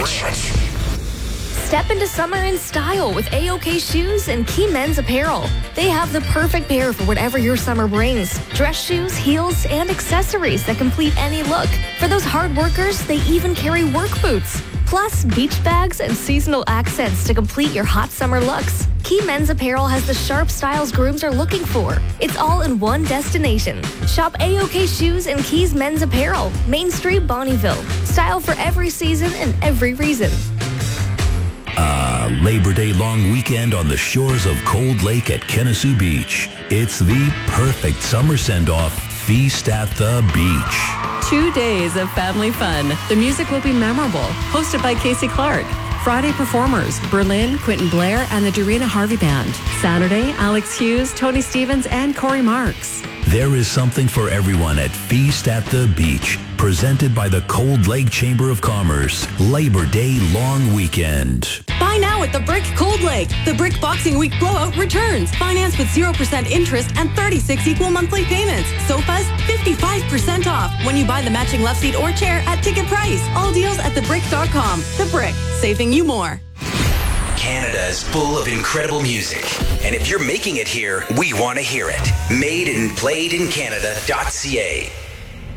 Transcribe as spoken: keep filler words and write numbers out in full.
Step into summer in style with A O K Shoes and Key Men's Apparel. They have the perfect pair for whatever your summer brings. Dress shoes, heels, and accessories that complete any look. For those hard workers, they even carry work boots. Plus, beach bags and seasonal accents to complete your hot summer looks. Key Men's Apparel has the sharp styles grooms are looking for. It's all in one destination. Shop A O K Shoes and Keys Men's Apparel, Main Street, Bonnieville. Style for every season and every reason. Ah, Labor Day long weekend on the shores of Cold Lake at Kennesaw Beach. It's the perfect summer send-off feast at the beach. Two days of family fun. The music will be memorable. Hosted by Casey Clark. Friday performers, Berlin, Quentin Blair, and the Dorina Harvey Band. Saturday, Alex Hughes, Tony Stevens, and Corey Marks. There is something for everyone at Feast at the Beach, presented by the Cold Lake Chamber of Commerce. Labor Day long weekend. Buy now at the Brick Cold Lake. The Brick Boxing Week blowout returns. Finance with zero percent interest and thirty-six equal monthly payments. Sofas, fifty-five percent off when you buy the matching love seat or chair at ticket price. All deals at the brick dot com. The Brick, saving you more. Canada is full of incredible music. And if you're making it here, we want to hear it. Made and played in Canada dot c a.